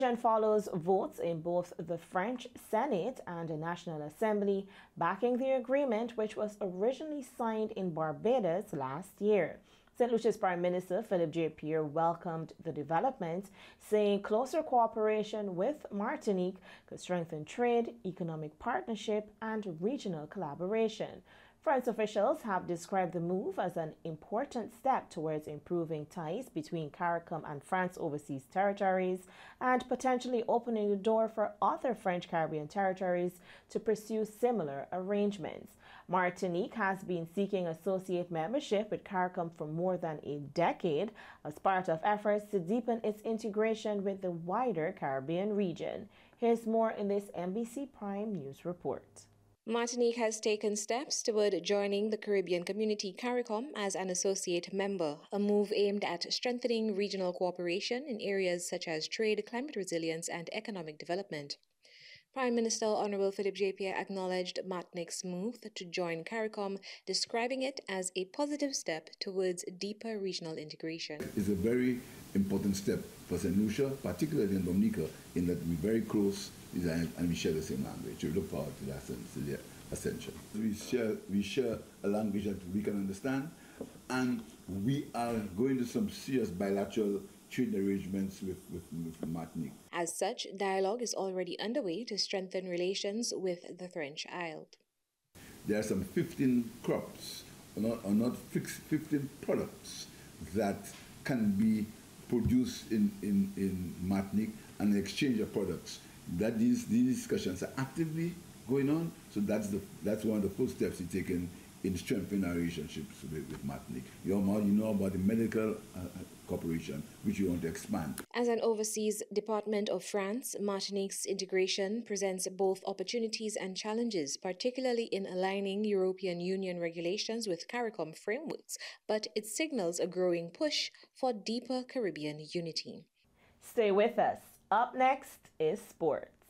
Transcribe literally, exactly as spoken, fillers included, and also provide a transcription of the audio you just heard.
Follows votes in both the French Senate and the National Assembly backing the agreement, which was originally signed in Barbados last year. Saint Lucia's Prime Minister Philip J. Pierre welcomed the development, saying closer cooperation with Martinique could strengthen trade, economic partnership, and regional collaboration. French officials have described the move as an important step towards improving ties between CARICOM and France overseas territories and potentially opening the door for other French Caribbean territories to pursue similar arrangements. Martinique has been seeking associate membership with CARICOM for more than a decade as part of efforts to deepen its integration with the wider Caribbean region. Here's more in this N B C Prime News report. Martinique has taken steps toward joining the Caribbean Community CARICOM as an associate member, a move aimed at strengthening regional cooperation in areas such as trade, climate resilience, and economic development. Prime Minister Honorable Philip J. Pierre acknowledged Martinique's move to join CARICOM, describing it as a positive step towards deeper regional integration. It's a very important step for Saint Lucia, particularly in Dominica, in that we're very close and we share the same language. We look forward to that essential. We share, we share a language that we can understand, and we are going to some serious bilateral trade arrangements with, with, with Martinique. As such, dialogue is already underway to strengthen relations with the French Isle. There are some fifteen crops, or not, or not fifteen products that can be produced in, in, in Martinique and exchange of products. That these, these discussions are actively going on, so that's, the, that's one of the first steps we've taken in strengthening our relationships with, with Martinique. You know, you know about the medical uh, cooperation, which we want to expand. As an overseas department of France, Martinique's integration presents both opportunities and challenges, particularly in aligning European Union regulations with CARICOM frameworks, but it signals a growing push for deeper Caribbean unity. Stay with us. Up next is sport.